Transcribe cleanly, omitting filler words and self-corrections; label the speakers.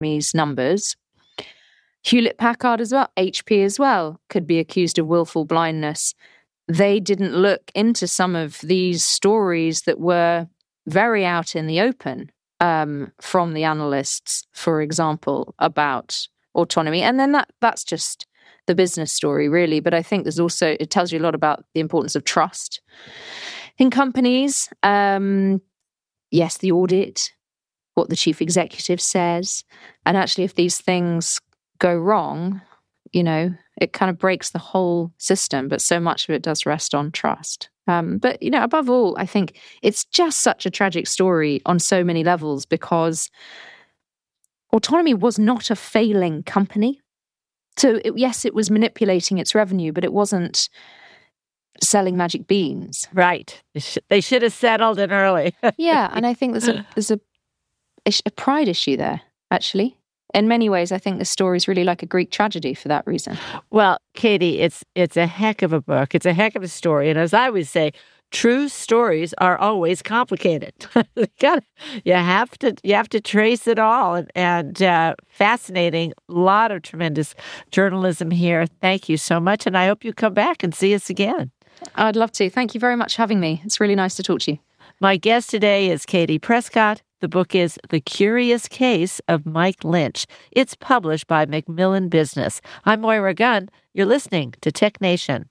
Speaker 1: autonomy's numbers. Hewlett-Packard as well, HP as well, could be accused of willful blindness. They didn't look into some of these stories that were very out in the open from the analysts, for example, about autonomy. And then that's just the business story, really. But I think there's also, it tells you a lot about the importance of trust in companies. Yes, the audit, what the chief executive says. And actually, if these things go wrong, it kind of breaks the whole system, but so much of it does rest on trust. But above all, I think it's just such a tragic story on so many levels, because autonomy was not a failing company. So yes, it was manipulating its revenue, but it wasn't selling magic beans.
Speaker 2: Right. They should have settled it early.
Speaker 1: Yeah, and I think there's a pride issue there, actually. In many ways, I think this story is really like a Greek tragedy for that reason.
Speaker 2: Well, Katie, it's a heck of a book. It's a heck of a story. And as I always say, true stories are always complicated. You have to trace it all. And fascinating. A lot of tremendous journalism here. Thank you so much. And I hope you come back and see us again.
Speaker 1: I'd love to. Thank you very much for having me. It's really nice to talk to you.
Speaker 2: My guest today is Katie Prescott. The book is The Curious Case of Mike Lynch. It's published by Macmillan Business. I'm Moira Gunn. You're listening to Tech Nation.